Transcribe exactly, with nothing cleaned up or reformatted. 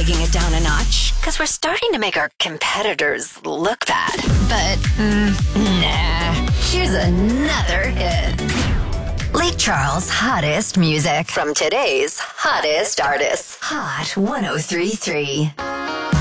taking it down a notch because we're starting to make our competitors look bad. But, mm, nah. Here's another hit. Lake Charles' hottest music from today's hottest artists. Hot one oh three point three.